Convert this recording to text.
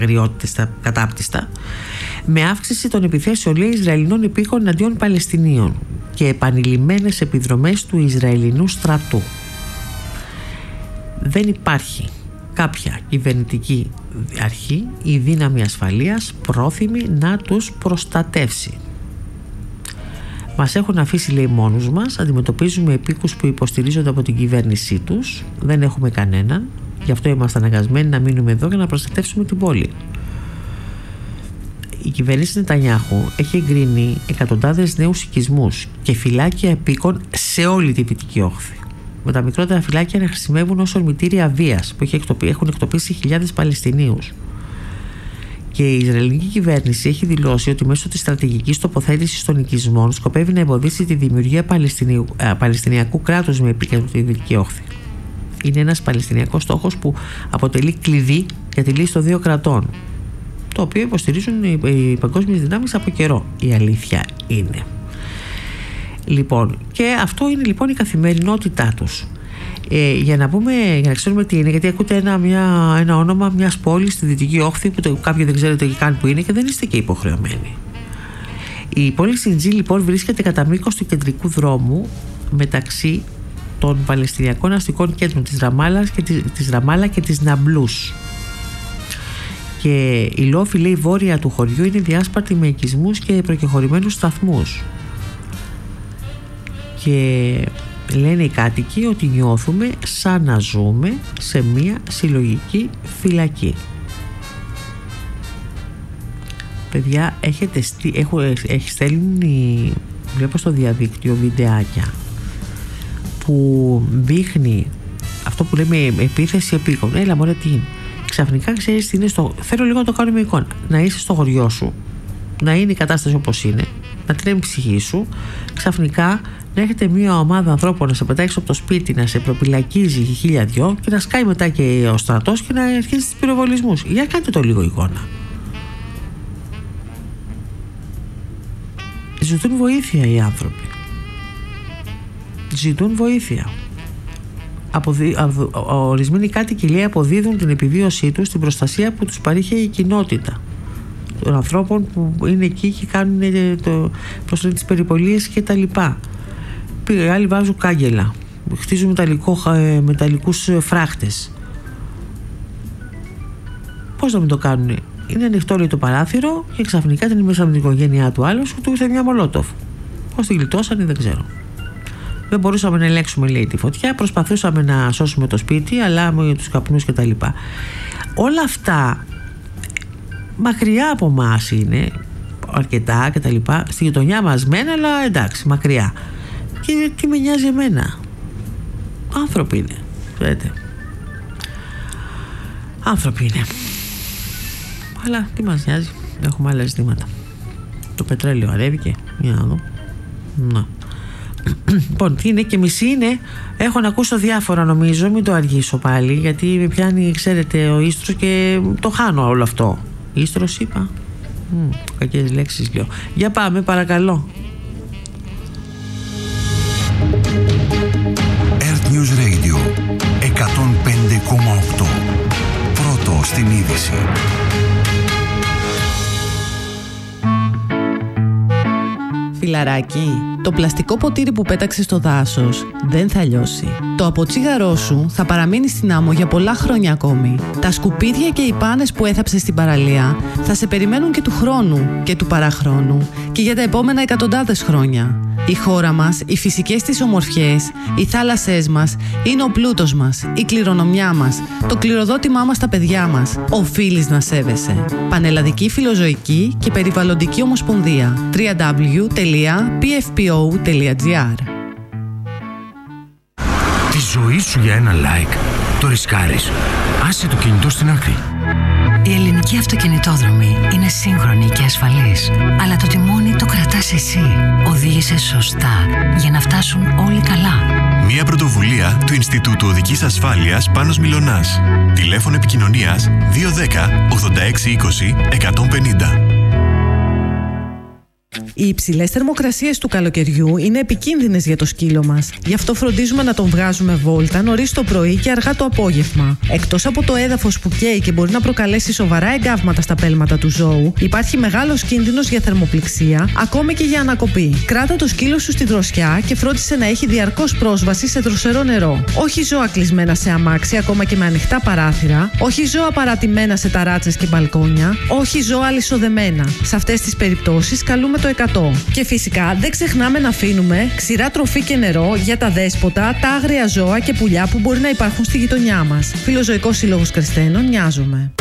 αγριότητες, τα κατάπτυστα, με αύξηση των επιθέσεων, λέει, Ισραηλινών υπήκων εναντίον Παλαιστινίων και επανειλημμένες επιδρομές του Ισραηλινού στρατού. Δεν υπάρχει κάποια κυβερνητική αρχή ή δύναμη ασφαλείας πρόθυμη να τους προστατεύσει. Μας έχουν αφήσει, λέει, μόνους μας, αντιμετωπίζουμε επίκους που υποστηρίζονται από την κυβέρνησή τους, δεν έχουμε κανέναν, γι' αυτό είμαστε αναγκασμένοι να μείνουμε εδώ για να προστατεύσουμε την πόλη. Η κυβέρνηση Νετανιάχου έχει εγκρίνει εκατοντάδες νέους οικισμούς και φυλάκια επίκων σε όλη τη Δυτική Όχθη, με τα μικρότερα φυλάκια να χρησιμεύουν ως ορμητήρια βίας που έχουν εκτοπίσει χιλιάδες Παλαιστινίους. Και η Ισραηλινή κυβέρνηση έχει δηλώσει ότι μέσω της στρατηγικής τοποθέτησης των οικισμών σκοπεύει να εμποδίσει τη δημιουργία Παλαιστινιακού κράτους με επίκεντρο τη Δυτική Όχθη. Είναι ένας Παλαιστινιακός στόχος που αποτελεί κλειδί για τη λύση των δύο κρατών, το οποίο υποστηρίζουν οι παγκόσμιες δυνάμεις από καιρό. Η αλήθεια είναι. Λοιπόν, και αυτό είναι λοιπόν η καθημερινότητά τους. Για να ξέρουμε τι είναι, γιατί ακούτε ένα όνομα μιας πόλης στη Δυτική Όχθη που κάποιοι δεν ξέρετε καν που είναι και δεν είστε και υποχρεωμένοι. Η πόλη Σιντζή λοιπόν βρίσκεται κατά μήκος του κεντρικού δρόμου μεταξύ των Παλαιστινιακών αστικών κέντρων της Ραμάλα και της Ναμπλούς. Και η λόφη, λέει, βόρεια του χωριού είναι διάσπαρτη με οικισμούς και προκεχωρημένους σταθμούς. Και λένε οι κάτοικοι ότι νιώθουμε σαν να ζούμε σε μια συλλογική φυλακή. Παιδιά, στέλνουν, βλέπω στο διαδίκτυο, βιντεάκια που δείχνει αυτό που λέμε επίθεση επίκων. Έλα μωρέ, τι είναι. Ξαφνικά ξέρεις τι είναι θέλω λίγο να το κάνουμε εικόνα. Να είσαι στο χωριό σου, να είναι η κατάσταση όπως είναι, να τρέμει η ψυχή σου, ξαφνικά να έχετε μια ομάδα ανθρώπων να σε πετάξει από το σπίτι, να σε προπυλακίζει χίλια δυο και να σκάει μετά και ο στρατός και να αρχίσει τις πυροβολισμούς. Για κάντε το λίγο εικόνα. Ζητούν βοήθεια οι άνθρωποι. Ζητούν βοήθεια. Ορισμένοι κάτοικοι, λέει, αποδίδουν την επιβίωσή τους στην προστασία που τους παρήχε η κοινότητα των ανθρώπων που είναι εκεί και κάνουν τις περιπολίες και τα λοιπά. Άλλοι βάζουν κάγκελα, χτίζουν μεταλλικούς φράχτες. Πώς να μην το κάνουν? Είναι ανοιχτό, λέει, το παράθυρο και ξαφνικά την μέσα με την οικογένειά του άλλου του ήρθε μια μολότοφ. Πώς την γλιτώσανε δεν ξέρω. Δεν μπορούσαμε να ελέγξουμε, λέει, τη φωτιά, προσπαθούσαμε να σώσουμε το σπίτι, αλλά με τους καπνούς και τα λοιπά. Όλα αυτά μακριά από μας είναι, αρκετά και τα λοιπά, στη γειτονιά μας μένα, αλλά εντάξει, μακριά. Και τι με νοιάζει εμένα? Άνθρωποι είναι, ξέρετε. Άνθρωποι είναι. Αλλά τι μας νοιάζει, έχουμε άλλα ζητήματα. Το πετρέλαιο αρέβηκε, για να δω. Να. Λοιπόν, τι είναι και μισή είναι. Έχω να ακούσω διάφορα, νομίζω. Μην το αργήσω πάλι, γιατί με πιάνει, ξέρετε, ο ίστρος και το χάνω όλο αυτό. Ίστρος είπα. Κακές λέξεις λέω. Για πάμε, παρακαλώ. Earth News Radio 105,8. Πρώτο στην είδηση. Φιλαράκι, το πλαστικό ποτήρι που πέταξες στο δάσος δεν θα λιώσει. Το αποτσίγαρό σου θα παραμείνει στην άμμο για πολλά χρόνια ακόμη. Τα σκουπίδια και οι πάνες που έθαψες στην παραλία θα σε περιμένουν και του χρόνου και του παραχρόνου και για τα επόμενα εκατοντάδες χρόνια. Η χώρα μας, οι φυσικές της ομορφιές, οι θάλασσές μας, είναι ο πλούτος μας, η κληρονομιά μας, το κληροδότημά μας στα παιδιά μας. Οφείλεις να σέβεσαι. Πανελλαδική Φιλοζωική και Περιβαλλοντική Ομοσπονδία. www.pfpo.gr. Τη ζωή σου για ένα like το ρισκάρεις. Άσε το κινητό στην άκρη. Η ελληνική αυτοκινητόδρομη είναι σύγχρονη και ασφαλής, αλλά το τιμόνι το κρατάς εσύ. Οδήγησε σωστά για να φτάσουν όλοι καλά. Μια πρωτοβουλία του Ινστιτούτου Οδικής Ασφάλειας Πάνος Μιλωνάς. Τηλέφωνο επικοινωνίας 210 86 20 150. Οι υψηλές θερμοκρασίες του καλοκαιριού είναι επικίνδυνες για το σκύλο μας. Γι' αυτό φροντίζουμε να τον βγάζουμε βόλτα νωρίς το πρωί και αργά το απόγευμα. Εκτός από το έδαφος που καίει και μπορεί να προκαλέσει σοβαρά εγκάβματα στα πέλματα του ζώου, υπάρχει μεγάλος κίνδυνος για θερμοπληξία, ακόμη και για ανακοπή. Κράτα το σκύλο σου στη δροσιά και φρόντισε να έχει διαρκώς πρόσβαση σε δροσερό νερό. Όχι ζώα κλεισμένα σε αμάξι, ακόμα και με ανοιχτά παράθυρα. Όχι ζώα παρατημένα σε ταράτσες και μπαλκόνια. Όχι ζώα αλυσοδεμένα. Σε αυτές τις περιπτώσεις καλούμε το 100. Και φυσικά δεν ξεχνάμε να αφήνουμε ξηρά τροφή και νερό για τα δέσποτα, τα άγρια ζώα και πουλιά που μπορεί να υπάρχουν στη γειτονιά μας. Φιλοζωικός Σύλλογος Κρεσθένων, Νοιάζομαι.